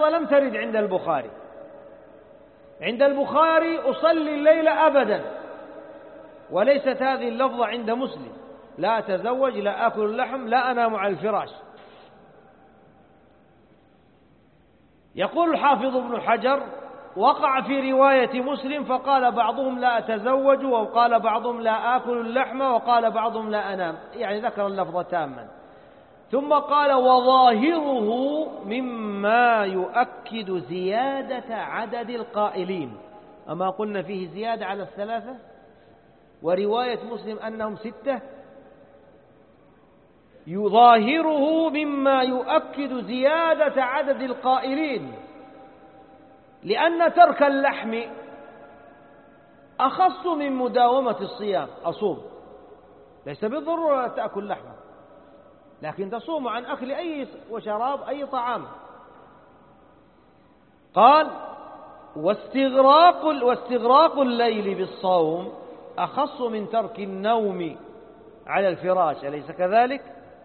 ولم ترد عند البخاري. عند البخاري أصلي الليل أبدا، وليست هذه اللفظة عند مسلم: لا أتزوج، لا آكل اللحم، لا أنام على الفراش. يقول الحافظ ابن حجر: وقع في رواية مسلم فقال بعضهم لا أتزوج، وقال بعضهم لا آكل اللحم، وقال بعضهم لا أنام، يعني ذكر اللفظ تاما. ثم قال: وظاهره مما يؤكد زيادة عدد القائلين. أما قلنا فيه زيادة على الثلاثة، ورواية مسلم أنهم 6. يظاهره مما يؤكد زيادة عدد القائلين، لأن ترك اللحم أخص من مداومة الصيام. أصوم، ليس بالضرورة تأكل لحمة، لكن تصوم عن أكل أي وشراب أي طعام. قال: واستغراق الليل بالصوم أخص من ترك النوم على الفراش، أليس كذلك؟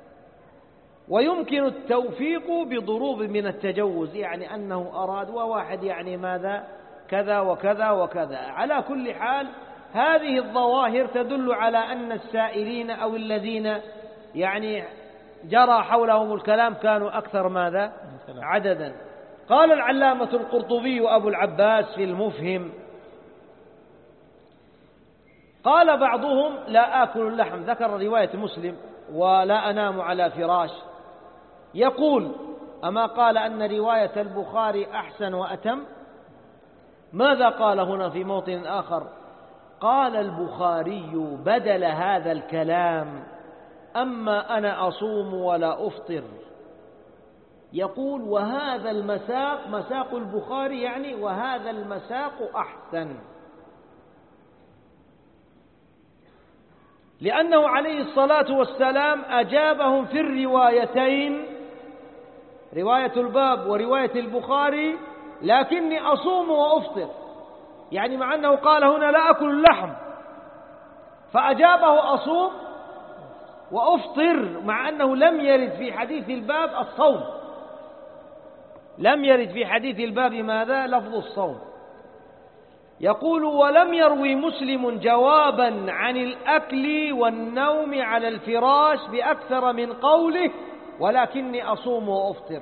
ويمكن التوفيق بضروب من التجوز، يعني أنه أراد وواحد يعني ماذا كذا وكذا وكذا. على كل حال هذه الظواهر تدل على أن السائلين أو الذين يعني جرى حولهم الكلام كانوا أكثر ماذا عددا. قال العلامة القرطبي أبو العباس في المفهم: قال بعضهم لا آكل اللحم، ذكر رواية مسلم: ولا أنام على فراش. يقول: أما قال أن رواية البخاري أحسن وأتم؟ ماذا قال هنا في موطن آخر؟ قال البخاري بدل هذا الكلام: أما أنا أصوم ولا أفطر. يقول: وهذا المساق مساق البخاري، يعني وهذا المساق أحسن، لأنه عليه الصلاة والسلام أجابهم في الروايتين، رواية الباب ورواية البخاري: لكني أصوم وأفطر، يعني مع أنه قال هنا لا أكل اللحم، فأجابه أصوم وأفطر، مع أنه لم يرد في حديث الباب الصوم، لم يرد في حديث الباب ماذا؟ لفظ الصوم. يقول: ولم يروي مسلم جوابا عن الأكل والنوم على الفراش بأكثر من قوله ولكني أصوم وأفطر،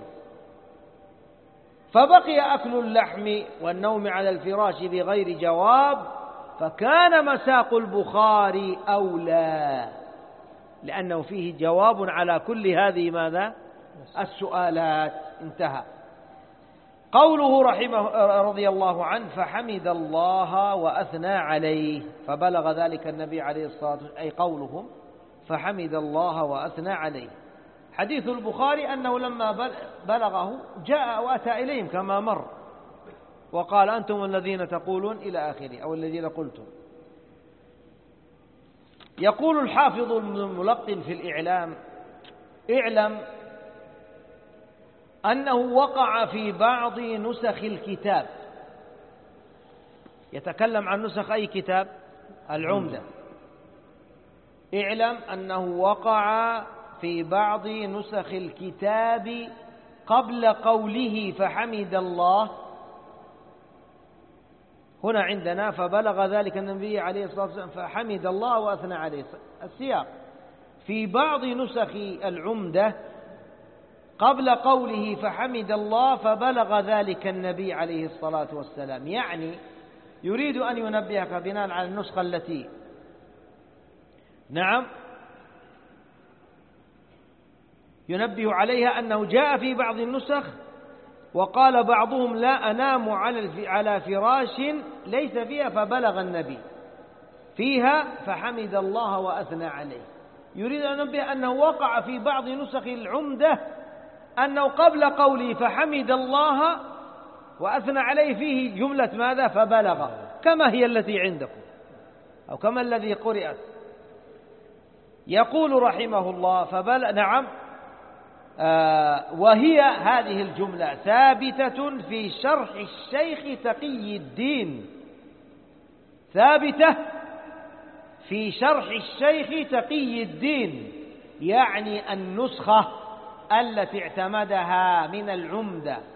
فبقي أكل اللحم والنوم على الفراش بغير جواب، فكان مساق البخاري أولى، لأنه فيه جواب على كل هذه ماذا؟ السؤالات. انتهى. قوله رحمه رضي الله عنه: فحمد الله وأثنى عليه، فبلغ ذلك النبي عليه الصلاة والسلام، أي قولهم فحمد الله وأثنى عليه. حديث البخاري أنه لما بلغه جاء وأتى إليهم كما مر، وقال: أنتم الذين تقولون إلى آخره، أو الذين قلتم. يقول الحافظ الملقن في الإعلام: اعلم أنه وقع في بعض نسخ الكتاب، يتكلم عن نسخ أي كتاب؟ العمدة. اعلم أنه وقع في بعض نسخ الكتاب قبل قوله فحمد الله. هنا عندنا فبلغ ذلك النبي عليه الصلاة والسلام فحمد الله وأثنى عليه، السياق في بعض نسخ العمدة قبل قوله فحمد الله فبلغ ذلك النبي عليه الصلاة والسلام، يعني يريد أن ينبهك بناء على النسخة التي ينبه عليها أنه جاء في بعض النسخ وقال بعضهم لا أنام على فراش ليس فيها فبلغ النبي، فيها فحمد الله وأثنى عليه. يريد أن ينبه أنه وقع في بعض نسخ العمدة أنه قبل قوله فحمد الله وأثنى عليه فيه جملة ماذا؟ فبلغ، كما هي التي عندكم أو كما الذي قرأت. يقول رحمه الله وهي هذه الجملة ثابتة في شرح الشيخ تقي الدين، ثابتة في شرح الشيخ تقي الدين، يعني النسخة التي اعتمدها من العمدة